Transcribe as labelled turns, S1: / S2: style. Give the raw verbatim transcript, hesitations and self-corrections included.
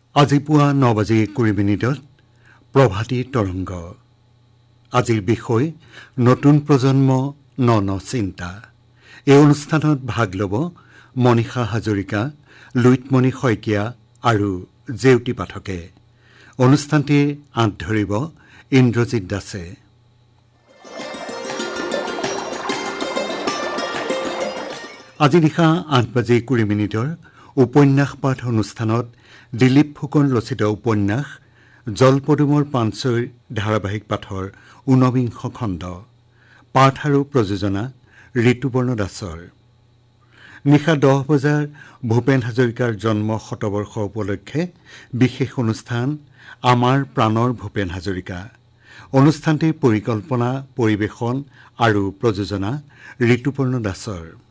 S1: আজি পুৱা ন বাজি কুৰি মিনিটত প্ৰভাতী তৰংগ। আজিৰ বিষয় নতুন প্ৰজন্ম ন ন চিন্তা। এই অনুষ্ঠানত ভাগ ল'ব মনীষা হাজৰিকা, লুইতমণি শইকীয়া আৰু জেউতি পাঠকে। অনুষ্ঠানটি আঁত ধৰিব ইন্দ্ৰজিৎ দাসে। আজি নিশা আঠ বাজি কুৰি মিনিটৰ উপন্যাস পাঠ অনুষ্ঠানত দিলীপ ফুকন ৰচিত উপন্যাস জলপদুমৰ পাঞ্চৈৰ ধাৰাবাহিক পাঠৰ ঊনবিংশ খণ্ড। পাঠ আৰু প্ৰযোজনা ঋতুপৰ্ণ দাসৰ। নিশা দহ বজাৰ ভূপেন হাজৰিকাৰ জন্ম শতবৰ্ষ উপলক্ষে বিশেষ অনুষ্ঠান আমাৰ প্ৰাণৰ ভূপেন হাজৰিকা। অনুষ্ঠানটিৰ পৰিকল্পনা, পৰিৱেশন আৰু প্ৰযোজনা ঋতুপৰ্ণ দাসৰ।